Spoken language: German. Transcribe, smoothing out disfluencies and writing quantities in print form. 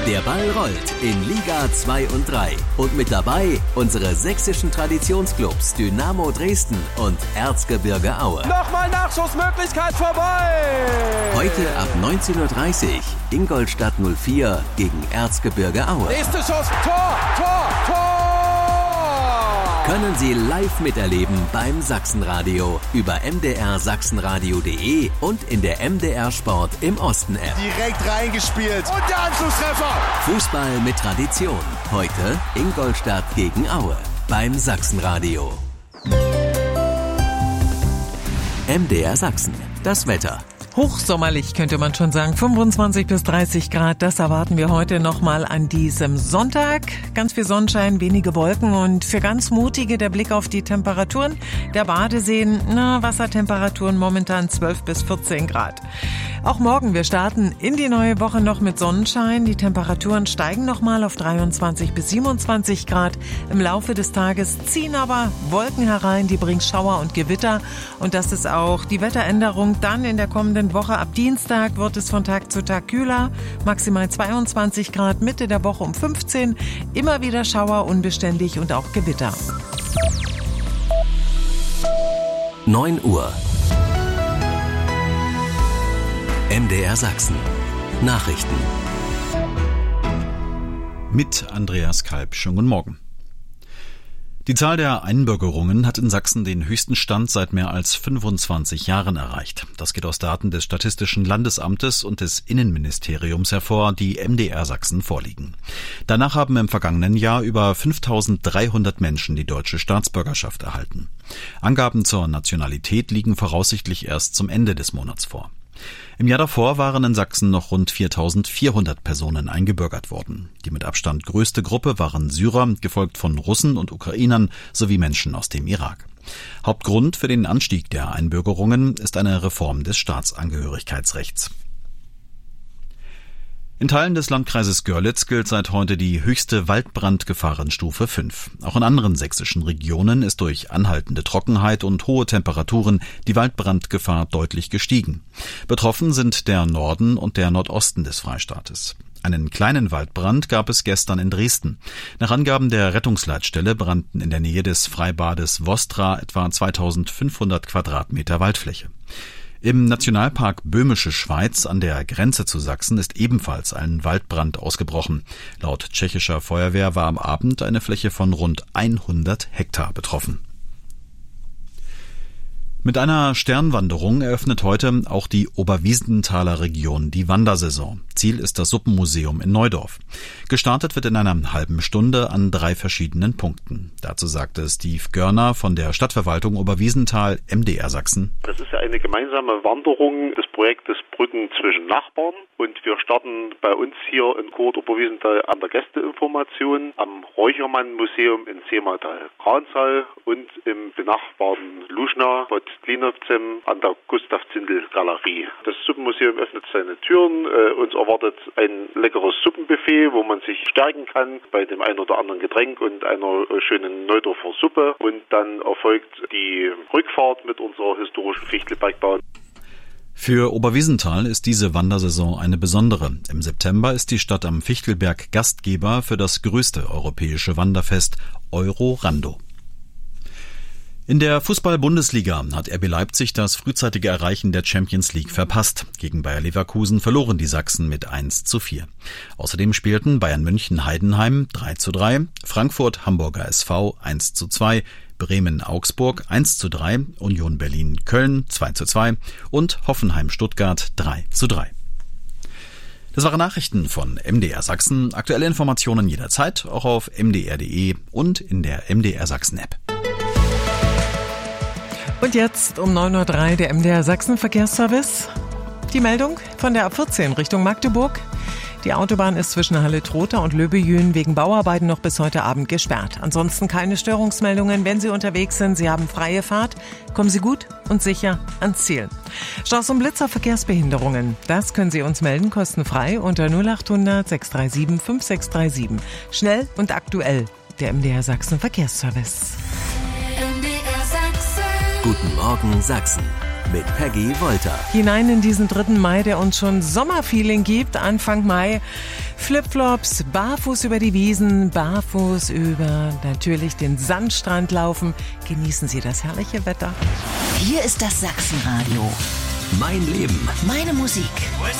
Der Ball rollt in Liga 2 und 3. Und mit dabei unsere sächsischen Traditionsclubs Dynamo Dresden und Erzgebirge Aue. Nochmal Nachschussmöglichkeit vorbei! Heute ab 19:30 Uhr Ingolstadt 04 gegen Erzgebirge Aue. Nächste Schuss, Tor! Können Sie live miterleben beim Sachsenradio über mdrsachsenradio.de und in der MDR Sport im Osten App. Direkt reingespielt und der Anschlusstreffer. Fußball mit Tradition. Heute Ingolstadt gegen Aue beim Sachsenradio. MDR Sachsen. Das Wetter. Hochsommerlich könnte man schon sagen, 25 bis 30 Grad, das erwarten wir heute nochmal an diesem Sonntag. Ganz viel Sonnenschein, wenige Wolken und für ganz Mutige der Blick auf die Temperaturen der Badeseen, Wassertemperaturen momentan 12 bis 14 Grad. Auch morgen, wir starten in die neue Woche noch mit Sonnenschein. Die Temperaturen steigen nochmal auf 23 bis 27 Grad. Im Laufe des Tages ziehen aber Wolken herein, die bringen Schauer und Gewitter. Und das ist auch die Wetteränderung dann in der kommenden Woche. Ab Dienstag wird es von Tag zu Tag kühler, maximal 22 Grad, Mitte der Woche um 15. Immer wieder Schauer, unbeständig und auch Gewitter. 9 Uhr. MDR Sachsen. Nachrichten. Mit Andreas Kalb. Schönen guten Morgen. Die Zahl der Einbürgerungen hat in Sachsen den höchsten Stand seit mehr als 25 Jahren erreicht. Das geht aus Daten des Statistischen Landesamtes und des Innenministeriums hervor, die MDR Sachsen vorliegen. Danach haben im vergangenen Jahr über 5.300 Menschen die deutsche Staatsbürgerschaft erhalten. Angaben zur Nationalität liegen voraussichtlich erst zum Ende des Monats vor. Im Jahr davor waren in Sachsen noch rund 4.400 Personen eingebürgert worden. Die mit Abstand größte Gruppe waren Syrer, gefolgt von Russen und Ukrainern sowie Menschen aus dem Irak. Hauptgrund für den Anstieg der Einbürgerungen ist eine Reform des Staatsangehörigkeitsrechts. In Teilen des Landkreises Görlitz gilt seit heute die höchste Waldbrandgefahrenstufe 5. Auch in anderen sächsischen Regionen ist durch anhaltende Trockenheit und hohe Temperaturen die Waldbrandgefahr deutlich gestiegen. Betroffen sind der Norden und der Nordosten des Freistaates. Einen kleinen Waldbrand gab es gestern in Dresden. Nach Angaben der Rettungsleitstelle brannten in der Nähe des Freibades Vostra etwa 2500 Quadratmeter Waldfläche. Im Nationalpark Böhmische Schweiz an der Grenze zu Sachsen ist ebenfalls ein Waldbrand ausgebrochen. Laut tschechischer Feuerwehr war am Abend eine Fläche von rund 100 Hektar betroffen. Mit einer Sternwanderung eröffnet heute auch die Oberwiesenthaler Region die Wandersaison. Ziel ist das Suppenmuseum in Neudorf. Gestartet wird in einer halben Stunde an 3 verschiedenen Punkten. Dazu sagte Steve Görner von der Stadtverwaltung Oberwiesenthal, MDR Sachsen. Das ist ja eine gemeinsame Wanderung des Projektes Brücken zwischen Nachbarn. Und wir starten bei uns hier in Kurt Oberwiesenthal an der Gästeinformation, am Räuchermann-Museum in Zehmatal-Kranzal und im benachbarten Luschna, Bad Klinovcem an der Gustav-Zindel-Galerie. Das Suppenmuseum öffnet seine Türen. Uns erwartet ein leckeres Suppenbuffet, wo man sich stärken kann bei dem ein oder anderen Getränk und einer schönen Neudorfer Suppe. Und dann erfolgt die Rückfahrt mit unserer historischen Fichtelbergbahn. Für Oberwiesenthal ist diese Wandersaison eine besondere. Im September ist die Stadt am Fichtelberg Gastgeber für das größte europäische Wanderfest Eurorando. In der Fußball-Bundesliga hat RB Leipzig das frühzeitige Erreichen der Champions League verpasst. Gegen Bayer Leverkusen verloren die Sachsen mit 1:4. Außerdem spielten Bayern München Heidenheim 3:3, Frankfurt Hamburger SV 1:2, Bremen Augsburg 1:3, Union Berlin Köln 2:2 und Hoffenheim Stuttgart 3:3. Das waren Nachrichten von MDR Sachsen. Aktuelle Informationen jederzeit, auch auf mdr.de und in der MDR Sachsen App. Und jetzt um 9:03 Uhr der MDR Sachsen Verkehrsservice. Die Meldung von der A14 Richtung Magdeburg. Die Autobahn ist zwischen Halle-Trotha und Löbejün wegen Bauarbeiten noch bis heute Abend gesperrt. Ansonsten keine Störungsmeldungen. Wenn Sie unterwegs sind, Sie haben freie Fahrt, kommen Sie gut und sicher ans Ziel. Staus und Blitzer, Verkehrsbehinderungen. Das können Sie uns melden, kostenfrei unter 0800 637 5637. Schnell und aktuell. Der MDR Sachsen Verkehrsservice. Guten Morgen Sachsen. mit Peggy Wolter. Hinein in diesen 3. Mai, der uns schon Sommerfeeling gibt. Anfang Mai. Flipflops, barfuß über die Wiesen, barfuß über natürlich den Sandstrand laufen. Genießen Sie das herrliche Wetter. Hier ist das Sachsenradio. Mein Leben. Meine Musik.